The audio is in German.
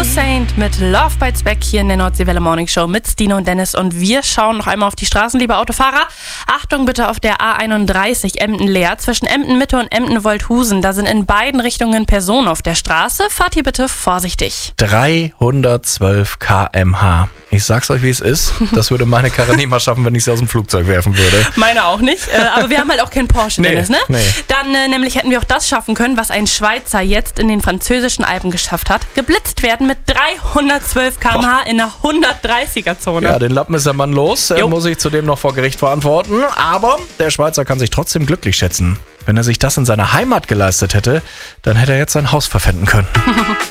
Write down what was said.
Saint mit Love Bites Back hier in der Nordseewelle Morning Show mit Stine und Dennis. Und wir schauen noch einmal auf die Straßen, liebe Autofahrer. Achtung bitte auf der A31 Emden-Leer zwischen Emden-Mitte und Emden-Wolthusen. Da sind in beiden Richtungen Personen auf der Straße. Fahrt hier bitte vorsichtig. 312 km/h. Ich sag's euch, wie es ist. Das würde meine Karre nie mal schaffen, wenn ich sie aus dem Flugzeug werfen würde. Meine auch nicht. Aber wir haben halt auch keinen Porsche, Dennis, ne? Nee. Dann nämlich hätten wir auch das schaffen können, was ein Schweizer jetzt in den französischen Alpen geschafft hat. Geblitzt werden mit 312 km/h in der 130er-Zone. Ja, den Lappen ist der Mann los. Muss ich zudem noch vor Gericht verantworten. Aber der Schweizer kann sich trotzdem glücklich schätzen. Wenn er sich das in seiner Heimat geleistet hätte, dann hätte er jetzt sein Haus verpfänden können.